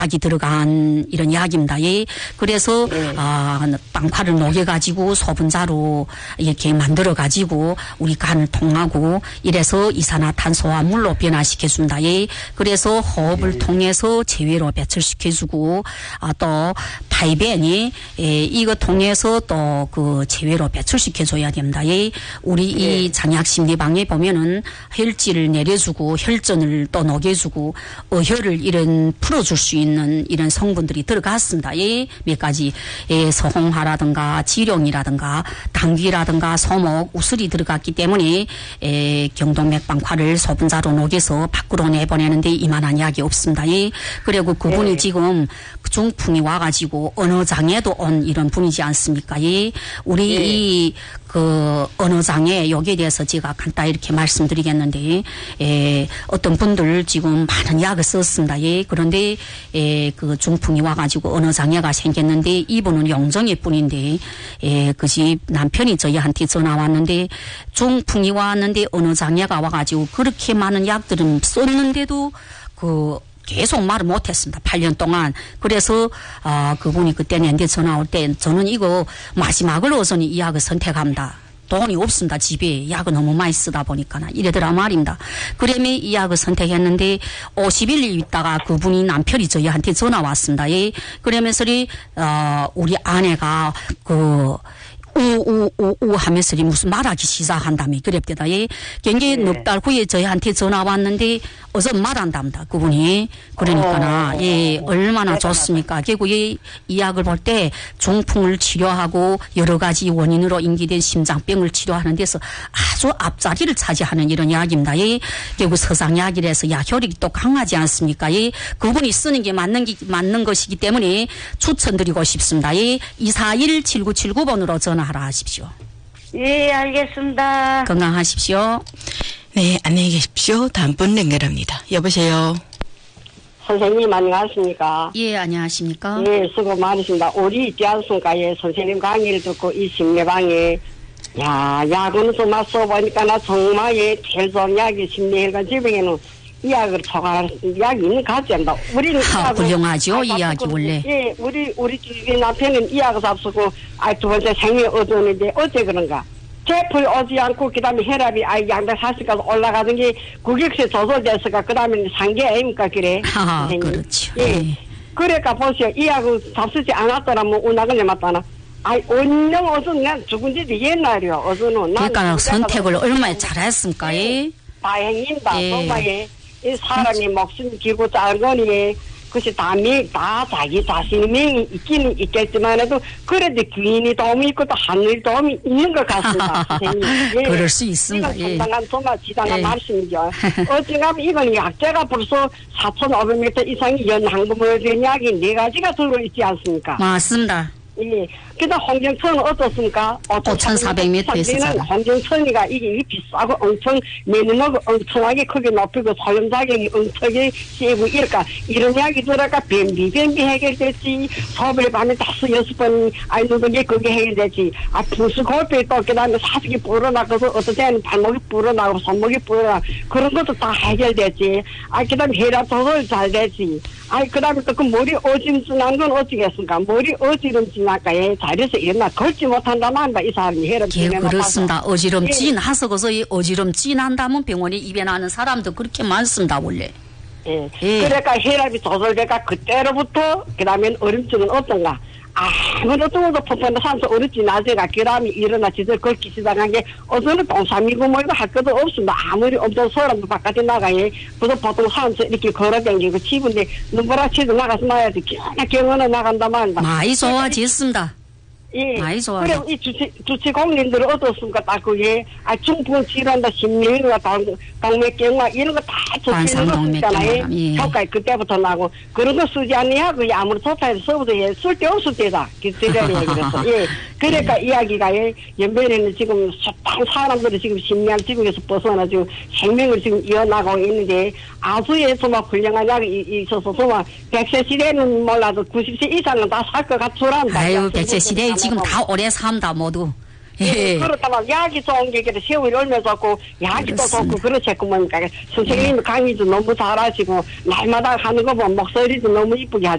약이 들어간 이런 약입니다. 예. 그래서 빵칼을 녹여가지고 소분자로 이렇게 만들어가지고 우리 간을 통하고 이래서 이산화탄소와 물로 변화시켜준다. 예. 그래서 호흡을 통해서 체외로 배출시켜주고 또排便이 이거 통해서 또 그 체외로 배출시켜줘야 됩니다. 예. 우리 이 장약심리방에 보면은 혈질을 내려주고 혈전을 또 녹여주고 어혈을 이런 풀어줄 수 있는 이런 성분들이 들어갔습니다. 예. 몇 가지 소홍화라든가 지룡이라든가 당귀라든가 소목, 우슬이 들어갔기 때문에 경동맥방화를 소분자로 녹여서 밖으로 내보내는데 이만한 약이 없습니다. 예. 그리고 그분이 지금 중풍이 와가지고 어느 장에도 온 이런 분이지 않습니까? 예. 우리 그 어느 장에 여기에 대해서 제가 간단히 이렇게 말씀드리겠는데 어떤 분들 지금 많은 약을 썼습니다. 예. 그런데 그 중풍이 와가지고 어느 장애가 생겼는데 이분은 영정일 뿐인데 그 집 남편이 저희한테 전화 왔는데 중풍이 왔는데 어느 장애가 와가지고 그렇게 많은 약들은 썼는데도 계속 말을 못했습니다. 8년 동안. 그래서 그분이 그때 내한테 전화 올 때 저는 이거 마지막으로서는 이 약을 선택합니다. 돈이 없습니다. 집에 약을 너무 많이 쓰다 보니까 이래더라 말입니다. 그러면 이 약을 선택했는데 50일 있다가 그분이 남편이 저희한테 전화 왔습니다. 예. 그러면서 우리 아내가 우우우우 하면서 무슨 말하기 시작한다며 그랬대다. 예. 굉장히 넉 달 후에 저희한테 전화 왔는데 어서 말한답니다. 그분이. 그러니까 얼마나 좋습니까. 결국 이 약을 볼 때 중풍을 치료하고 여러 가지 원인으로 인기된 심장병을 치료하는 데서 아주 앞자리를 차지하는 이런 약입니다. 예. 결국 서상약이라서 약효력이 또 강하지 않습니까. 예. 그분이 쓰는 게 맞는 것이기 때문에 추천드리고 싶습니다. 예. 241-7979번으로 전화하라 하십시오. 예, 알겠습니다. 건강하십시오. 네, 안녕히 계십시오. 다음 분 연결합니다. 여보세요. 선생님 안녕하십니까? 예, 안녕하십니까? 예, 수고 많으십니다. 우리 있지 않습니까? 선생님 강의를 듣고 이 심리방에 약은 좀 써보니까 나 정말 제일 좋은 약이 심리혈관 질병에는 이 약을 초과할 약이 있는 것 같지 않다. 우리는 훌륭하죠, 이 약이 원래. 예, 우리 집에 남편은 이 약을 잡수고 두 번째 생명을 얻었는데 어째 그런가? 제풀 오지 않고 그다음에 혈압이 양대 40까지 올라가는 게 국익수에 조절돼서가 그다음에 상계 아닙니까 그래? 그렇죠. 예. 그러니까 보세요. 이 약을 잡수지 않았더라면 운하근에 맞다나. 언능 어서 그냥 죽은 지도 옛날이요. 어서는. 그러니까 선택을 얼마나 잘했습니까? 예. 다행입니다. 정말 이 사람이 목숨이 길고 짧으니 그것이 다 자기 자신의 명이 있기는 있겠지만해도 그래도 귀인이 도움이 있고 또 하늘 도움이 있는 것 같습니다. 선생님. 예. 그럴 수 있습니다. 이건 상당한 정말 지당한 말씀이죠. 어찌가면 이건 약재가 벌써 4,500m 이상이 연항금을 된 약이 4가지가 들어있지 않습니까? 맞습니다. 예. 그다음 홍정천은 어떻습니까? 5,400m 있었잖아. 홍정천이가 이게 비싸고 엄청 내는하고 엄청나게 크게 높이고 소염 작용이 엄청나게 세고 이런 약이 들어가 변비 해결됐지. 소변 밤에 5-6번 누른 게 그게 해결됐지. 부수 골pe 또 그다음에 사직이 불어나고서 어떤 때는 발목이 불어나고 손목이 불어나고 그런 것도 다 해결됐지. 그다음에 혈압 조절 잘 됐지. 그다음에 또 그 머리 어지럼 지난 건 어찌겠습니까? 머리 어지럼 지나까에 자리에서 일어나 걸지 못한다만 이 사람이 혈압이 그렇습니다. 어지럼증 하서고서 이 어지럼증 난다면 병원에 입원하는 사람도 그렇게 많습니다. 원래. 예. 그러니까 혈압이 조절되니까 그때로부터 그다음에 어림증은 어떤가? 아무리 어떤 것도 폭발도 산소 어렵지 나제가 결함이 일어나 지들 걷기 시작한 게 어서는 동삼이고 뭐 이거 할 것도 없습니다. 아무리 엄청 사람도 바깥에 나가야 그래서 보통 산소 이렇게 걸어다니고 치분데 눈보라치도 나가서 나야지 경원에 나간다 말이다. 많이 좋아졌습니다. 예. 많이 좋아요. 그럼 이 주치공님들은 어떻습니까? 딱 그게 중풍 질환다 심리와 동맥경화 이런 거 다 좋다는 거잖아요. 효과 그때부터 나고 그런 거 쓰지 않냐? 그게 아무리 좋다해도 써도 쓸데없을 때다. 그래서 예. 그러니까 이야기가 연변에는 지금 숱한 사람들이 지금 심리학 지금에서 벗어나지고 생명을 지금 이어나가고 있는데 아수에 정말 훌륭한 약이 있어서 정말 100세 시대는 몰라도 90세 이상은 다 살 것 같더랍니다. 아유 100세 시대에 지금 다 오래 삽니다 모두. 예. 그렇다면 약이 좋은 게 그래 세월이 얼마 좋고 약이 또 좋고 그렇겠구먼. 선생님 강의도 너무 잘하시고 날마다 하는 거 보면 목소리도 너무 이쁘게